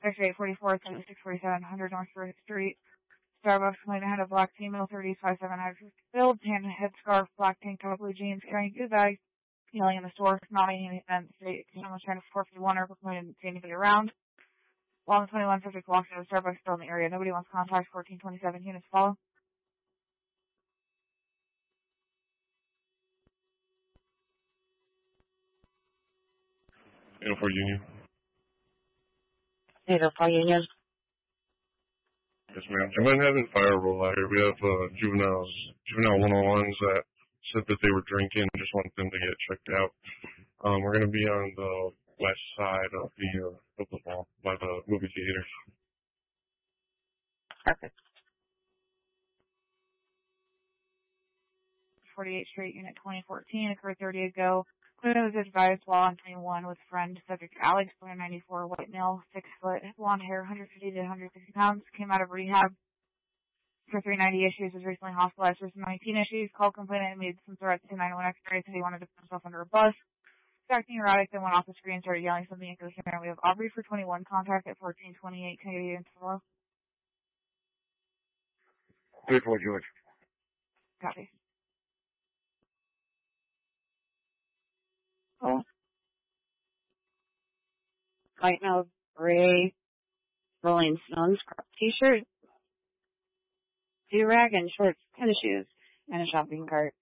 X-ray 844, 7647, 100 North First Street. Starbucks complainant had a black female, 30s, 5'7", filled, tan headscarf, black tank top, blue jeans, carrying two bags, yelling in the store, nodding and someone was trying to 451 her, but didn't see anybody around. While the 21 subject walks into the Starbucks still in the area. Nobody wants contact. 1427 units follow. For Union. 804 Union. Yes, ma'am. Do you mind having fire roll out here? We have juvenile 101s that said that they were drinking. Just want them to get checked out. We're going to be on the west side of the mall by the movie theater. Perfect. 48th Street, Unit 2014, occurred 30 ago. Clearly was advised while on 21 with friend, subject Alex, 94, white male, 6 foot, blonde hair, 150 to 160 pounds, came out of rehab for 390 issues, was recently hospitalized for some 19 issues, called complainant and made some threats to 911 X-ray, said he wanted to put himself under a bus. Acting erratic, then went off the screen and started yelling something incoherent. We have Aubrey for 21, contact at 1428, can I get you in follow? 34 George. Copy. Oh. White male, gray, Rolling Stones t-shirt, do-rag, and shorts, tennis shoes, and a shopping cart.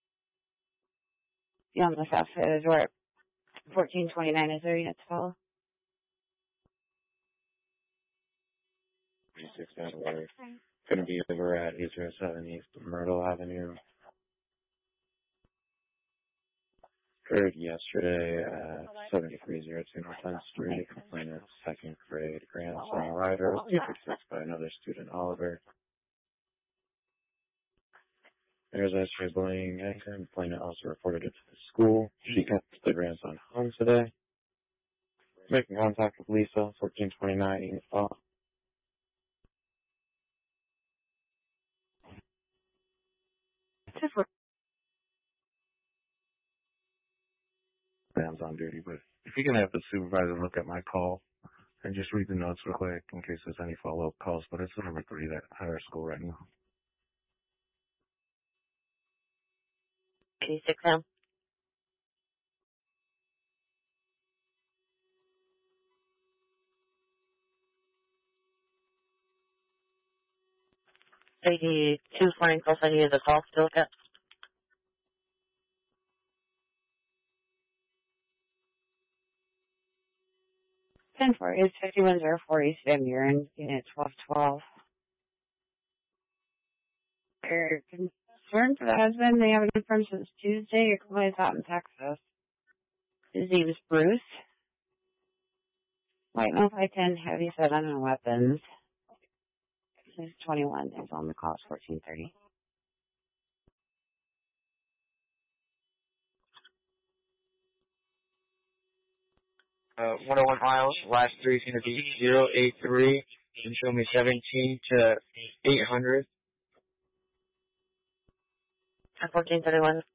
On the south side of the door. 1429 is there units follow. 36 Adelaide. Going to be over at 807 East Myrtle Avenue. Occurred yesterday at 7302 North 10th Street. Complainant, second grade grandson rider, was fixed by another student, Oliver. There's X-ray bullying. Complainant also reported it to the school. She kept the grandson home today. Making contact with Lisa, 1429 unit follow. Sam's on duty, but if you can have the supervisor look at my call and just read the notes real quick in case there's any follow-up calls, but it's the number 3 that at our school right now. 86 now. The 2 flying calls I needed the call still kept. 10-4 is 5104 East Van Buren, unit 1212. They're concerned for the husband. They haven't been from since Tuesday. Your complaint's out in Texas. His name is Bruce. White male 5'10", heavy set on weapons. He's 21. He's on the call. It's 1430. Uh, 101 miles, last 3 is going to be 083, and show me 17 to 800. At 1431.